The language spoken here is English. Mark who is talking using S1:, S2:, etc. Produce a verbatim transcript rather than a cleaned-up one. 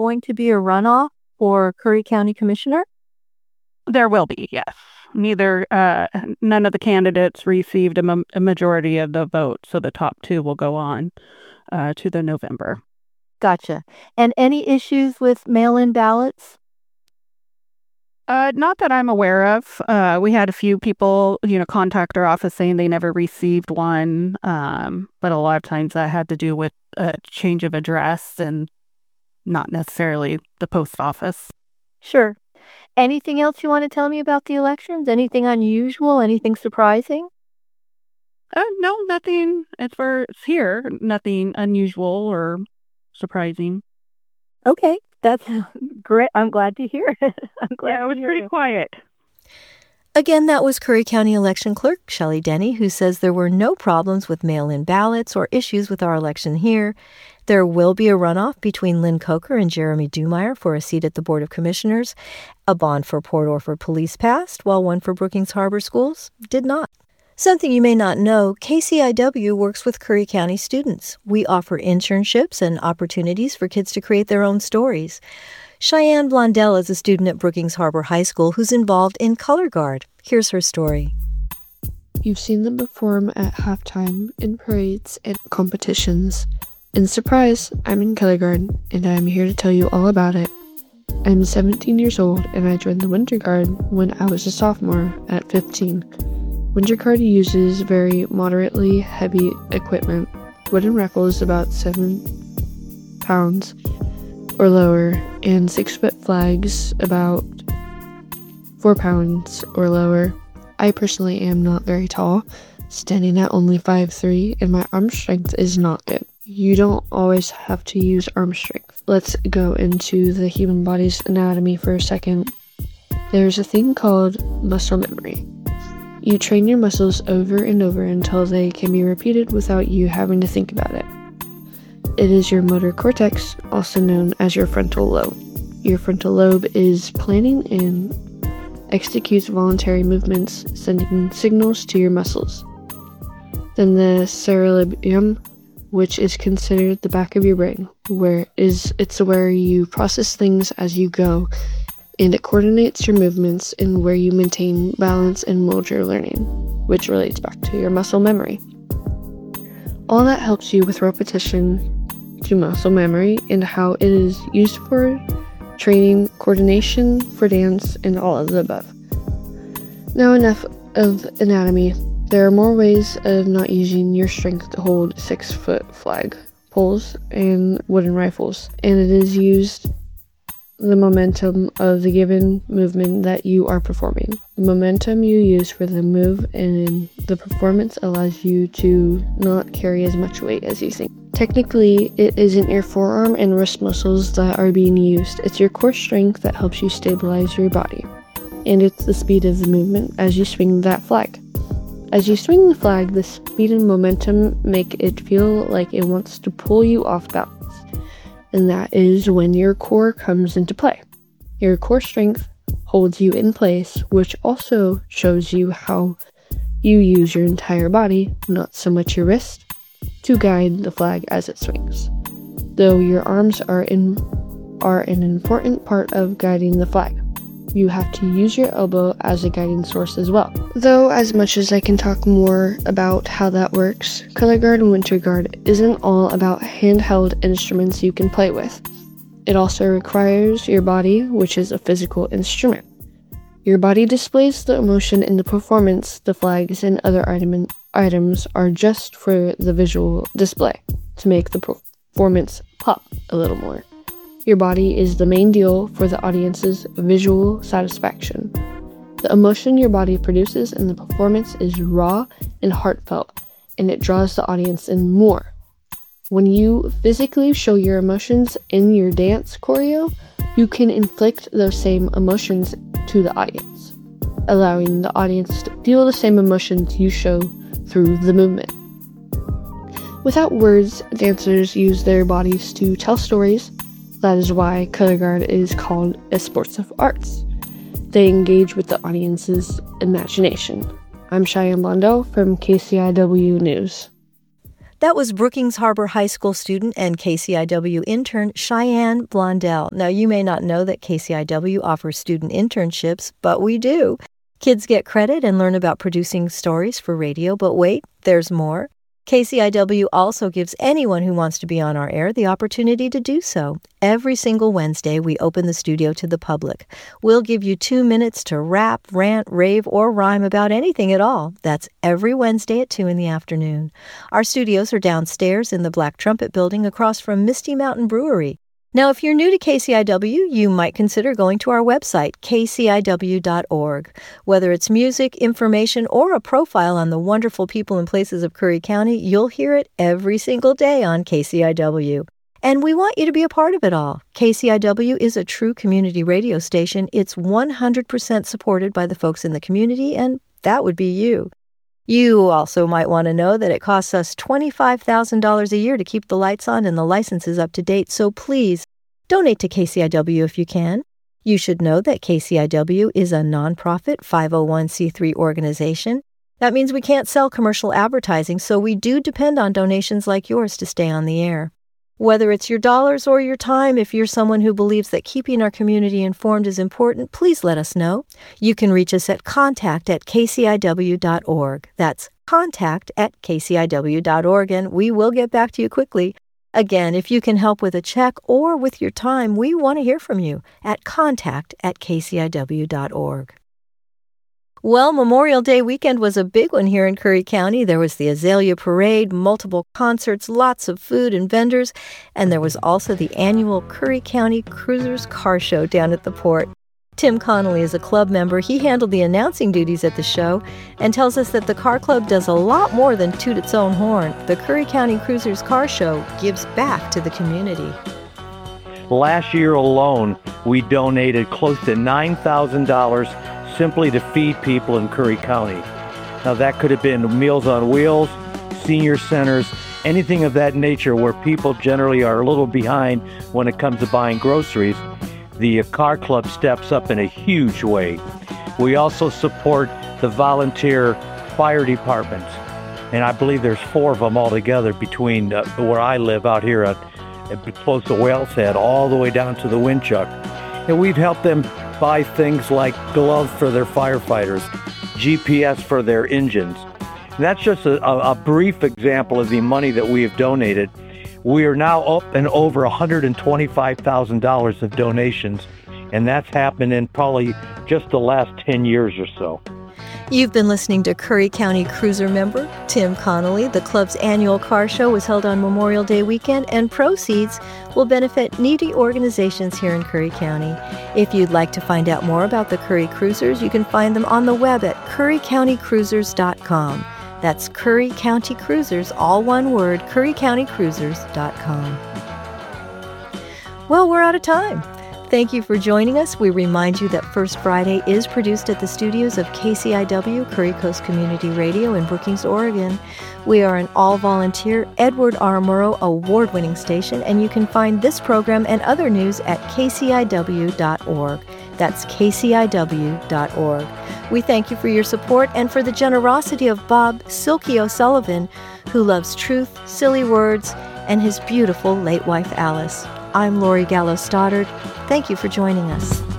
S1: going to be a runoff for Curry County Commissioner?
S2: There will be, yes. Neither, uh, none of the candidates received a, ma- a majority of the vote, so the top two will go on uh, to the November.
S1: Gotcha. And any issues with mail-in ballots?
S2: Uh, not that I'm aware of. Uh, we had a few people, you know, contact our office saying they never received one, um, but a lot of times that had to do with a change of address and not necessarily the post office.
S1: Sure. Anything else you want to tell me about the elections? Anything unusual? Anything surprising?
S2: Uh, no, nothing as far as here. Nothing unusual or surprising.
S1: Okay, that's great. I'm glad to hear it. I'm glad
S2: Yeah, it was
S1: to hear
S2: pretty
S1: it.
S2: quiet.
S3: Again, that was Curry County Election Clerk Shelley Denny, who says there were no problems with mail-in ballots or issues with our election here. There will be a runoff between Lynn Coker and Jeremy Dumeyer for a seat at the Board of Commissioners. A bond for Port Orford Police passed, while one for Brookings Harbor Schools did not. Something you may not know, K C I W works with Curry County students. We offer internships and opportunities for kids to create their own stories. Cheyenne Blondell is a student at Brookings Harbor High School who's involved in Color Guard. Here's her story.
S4: You've seen them perform at halftime, in parades, and competitions. And surprise, I'm in Color Guard, and I'm here to tell you all about it. I'm seventeen years old, and I joined the Winter Guard when I was a sophomore at fifteen. Winter Guard uses very moderately heavy equipment. Wooden rifles about seven pounds or lower, and six-foot flags about four pounds or lower. I personally am not very tall, standing at only five three, and my arm strength is not good. You don't always have to use arm strength. Let's go into the human body's anatomy for a second. There's a thing called muscle memory. You train your muscles over and over until they can be repeated without you having to think about it. It is your motor cortex, also known as your frontal lobe. Your frontal lobe is planning and executes voluntary movements, sending signals to your muscles. Then the cerebellum, which is considered the back of your brain, where is it's where you process things as you go, and it coordinates your movements and where you maintain balance and motor learning, which relates back to your muscle memory. All that helps you with repetition to muscle memory and how it is used for training, coordination, for dance, and all of the above. Now enough of anatomy. There are more ways of not using your strength to hold six-foot flag poles and wooden rifles, and it is used the momentum of the given movement that you are performing. The momentum you use for the move and the performance allows you to not carry as much weight as you think. Technically, it isn't your forearm and wrist muscles that are being used. It's your core strength that helps you stabilize your body. And it's the speed of the movement as you swing that flag. As you swing the flag, the speed and momentum make it feel like it wants to pull you off balance. And that is when your core comes into play. Your core strength holds you in place, which also shows you how you use your entire body, not so much your wrist, to guide the flag as it swings. Though your arms are in are an important part of guiding the flag. You have to use your elbow as a guiding source as well. Though as much as I can talk more about how that works, Color Guard and Winter Guard isn't all about handheld instruments you can play with. It also requires your body, which is a physical instrument. Your body displays the emotion in the performance. The flags and other item- items are just for the visual display, to make the performance pop a little more. Your body is the main deal for the audience's visual satisfaction. The emotion your body produces in the performance is raw and heartfelt, and it draws the audience in more. When you physically show your emotions in your dance choreo, you can inflict those same emotions to the audience, allowing the audience to feel the same emotions you show through the movement. Without words, dancers use their bodies to tell stories. That is why Color Guard is called a sports of arts. They engage with the audience's imagination. I'm Cheyenne Blondell from K C I W News.
S3: That was Brookings Harbor High School student and K C I W intern Cheyenne Blondell. Now, you may not know that K C I W offers student internships, but we do. Kids get credit and learn about producing stories for radio, but wait, there's more. K C I W also gives anyone who wants to be on our air the opportunity to do so. Every single Wednesday, we open the studio to the public. We'll give you two minutes to rap, rant, rave, or rhyme about anything at all. That's every Wednesday at two in the afternoon. Our studios are downstairs in the Black Trumpet Building across from Misty Mountain Brewery. Now, if you're new to K C I W, you might consider going to our website, k c i w dot org. Whether it's music, information, or a profile on the wonderful people and places of Curry County, you'll hear it every single day on K C I W. And we want you to be a part of it all. K C I W is a true community radio station. It's one hundred percent supported by the folks in the community, and that would be you. You also might want to know that it costs us twenty-five thousand dollars a year to keep the lights on and the licenses up to date, so please donate to K C I W if you can. You should know that K C I W is a nonprofit five oh one c three organization. That means we can't sell commercial advertising, so we do depend on donations like yours to stay on the air. Whether it's your dollars or your time, if you're someone who believes that keeping our community informed is important, please let us know. You can reach us at contact at k c i w dot org. That's contact at k c i w dot org, and we will get back to you quickly. Again, if you can help with a check or with your time, we want to hear from you at contact at k c i w dot org. Well, Memorial Day weekend was a big one here in Curry County. There was the Azalea Parade, multiple concerts, lots of food and vendors, and there was also the annual Curry County Cruisers Car Show down at the port. Tim Connolly is a club member. He handled the announcing duties at the show and tells us that the car club does a lot more than toot its own horn. The Curry County Cruisers Car Show gives back to the community.
S5: Last year alone, we donated close to nine thousand dollars simply to feed people in Curry County. Now, that could have been Meals on Wheels, senior centers, anything of that nature where people generally are a little behind when it comes to buying groceries. The car club steps up in a huge way. We also support the volunteer fire departments, and I believe there's four of them altogether between uh, where I live out here at, at close to Whale's Head all the way down to the Winchuck. And we've helped them buy things like gloves for their firefighters, G P S for their engines. And that's just a, a brief example of the money that we have donated. We are now up and over one hundred twenty-five thousand dollars of donations, and that's happened in probably just the last ten years or so.
S3: You've been listening to Curry County Cruiser member Tim Connolly. The club's annual car show was held on Memorial Day weekend, and proceeds will benefit needy organizations here in Curry County. If you'd like to find out more about the Curry Cruisers, you can find them on the web at curry county cruisers dot com. That's Curry County Cruisers, all one word, curry county cruisers dot com. Well, we're out of time. Thank you for joining us. We remind you that First Friday is produced at the studios of K C I W, Curry Coast Community Radio in Brookings, Oregon. We are an all-volunteer Edward R. Murrow award-winning station, and you can find this program and other news at k c i w dot org. That's k c i w dot org. We thank you for your support and for the generosity of Bob Silky O'Sullivan, who loves truth, silly words, and his beautiful late wife Alice. I'm Lori Gallo Stoddard. Thank you for joining us.